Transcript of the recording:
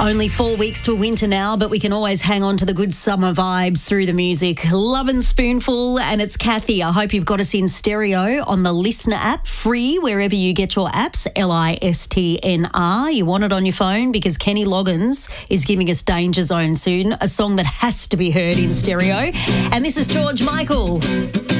Only 4 weeks till winter now, but we can always hang on to the good summer vibes through the music. Love and Spoonful, and it's Kathy. I hope you've got us in stereo on the Listener app, free wherever you get your apps, LISTNR. You want it on your phone because Kenny Loggins is giving us Danger Zone soon, a song that has to be heard in stereo. And this is George Michael.